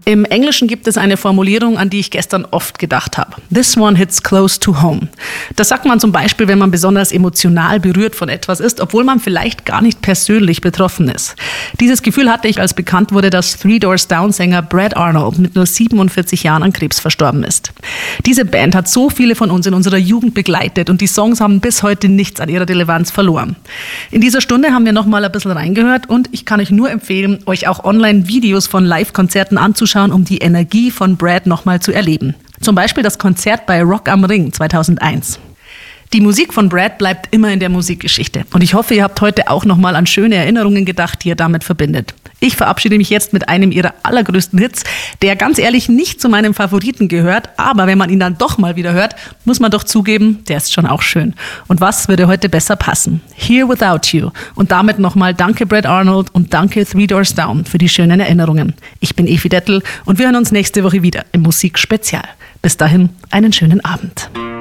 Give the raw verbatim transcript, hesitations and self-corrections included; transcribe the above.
Im Englischen gibt es eine Formulierung, an die ich gestern oft gedacht habe. This one hits close to home. Das sagt man zum Beispiel, wenn man besonders emotional berührt von etwas ist, obwohl man vielleicht gar nicht persönlich betroffen ist. Dieses Gefühl hatte ich, als bekannt wurde, dass Three Doors Down-Sänger Brad Arnold mit nur siebenundvierzig Jahren an Krebs verstorben ist. Diese Band hat so viele von uns in unserer Jugend begleitet und die Songs haben bis heute nichts an ihrer Relevanz verloren. In dieser Stunde haben wir noch mal ein bisschen reingehört und ich kann euch nur empfehlen, euch auch online Videos von Live-Konzerten anzuschauen, um die Energie von Brad noch mal zu erleben. Zum Beispiel das Konzert bei Rock am Ring zweitausendeins. Die Musik von Brad bleibt immer in der Musikgeschichte. Und ich hoffe, ihr habt heute auch noch mal an schöne Erinnerungen gedacht, die ihr damit verbindet. Ich verabschiede mich jetzt mit einem ihrer allergrößten Hits, der ganz ehrlich nicht zu meinem Favoriten gehört. Aber wenn man ihn dann doch mal wieder hört, muss man doch zugeben, der ist schon auch schön. Und was würde heute besser passen? Here Without You. Und damit nochmal danke Brad Arnold und danke Three Doors Down für die schönen Erinnerungen. Ich bin Evi Dettel und wir hören uns nächste Woche wieder im Musikspezial. Bis dahin, einen schönen Abend.